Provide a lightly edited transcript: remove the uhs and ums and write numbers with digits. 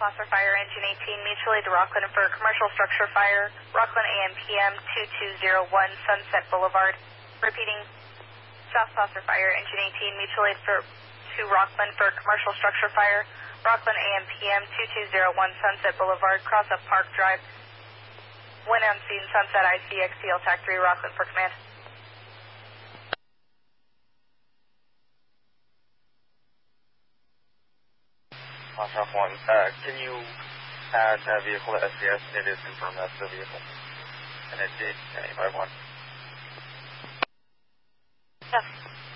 Southwestern Fire, Engine 18, mutually to Rockland for commercial structure fire, Rockland AM PM 2201 Sunset Boulevard. Repeating, Southwestern Fire, Engine 18, mutually to Rockland for commercial structure fire, Rockland AM PM 2201 Sunset Boulevard, cross up Park Drive. When on scene, Sunset ICX, TAC 3, Rockland for command. Off 1, can you add vehicle to SCS? It is confirmed that's the vehicle. And it's 851. Yes.